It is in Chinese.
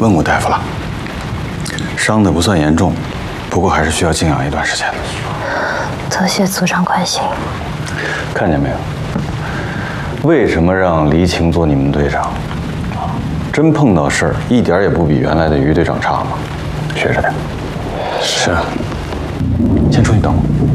问过大夫了，伤的不算严重，不过还是需要静养一段时间的。 多谢组长关心。 看见没有？为什么让黎晴做你们队长？真碰到事儿，一点也不比原来的于队长差吗？学着点。 是。 先出去等我。